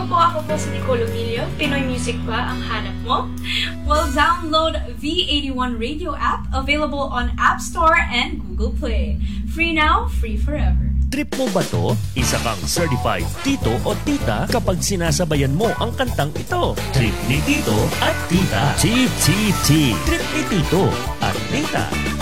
Ako po si Nicole Emilio. Pinoy music ba ang hanap mo? Well, download V81 Radio app, available on App Store and Google Play. Free now, free forever. Trip mo ba to? Isa kang certified tito o tita kapag sinasabayan mo ang kantang ito. Trip ni tito at tita. Chip, chip, chip. Trip ni tito at tita.